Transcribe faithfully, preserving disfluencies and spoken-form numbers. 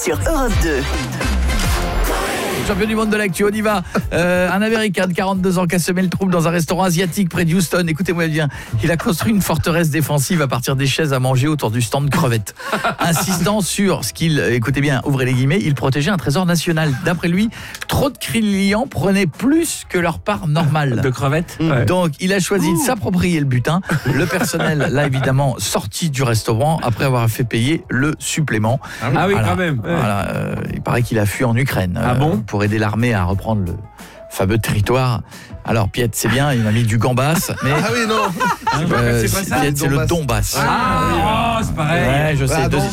sur Europe deux. Champion du monde de l'actu, on y va. Euh, un Américain de quarante-deux ans qui a semé le trouble dans un restaurant asiatique près de Houston. Écoutez-moi bien, il a construit une forteresse défensive à partir des chaises à manger autour du stand crevettes. Insistant sur ce qu'il, écoutez bien, ouvrez les guillemets, il protégeait un trésor national. D'après lui, trop de clients prenaient plus que leur part normale. De crevettes. Ouais. Donc, il a choisi de s'approprier le butin. Le personnel l'a évidemment sorti du restaurant après avoir fait payer le supplément. Ah oui, ah oui voilà, quand même. Ouais. Voilà, euh, il paraît qu'il a fui en Ukraine. Ah euh, bon ? Pour aider l'armée à reprendre le fameux territoire. Alors, Piet, c'est bien, il m'a mis du Gambas, mais... Ah oui, non. Euh, c'est pas ça, Piet, c'est le Donbass. Ah, oh, c'est pareil. Ouais, je sais. Bah, Deuxi-